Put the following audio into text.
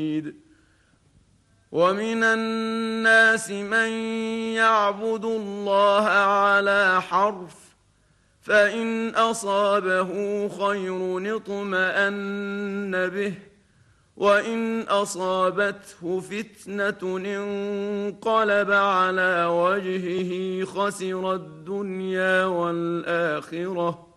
ومن الناس من يعبد الله على حرف، فإن أصابه خير اطمأن به، وإن أصابته فتنة انقلب على وجهه خسر الدنيا والآخرة،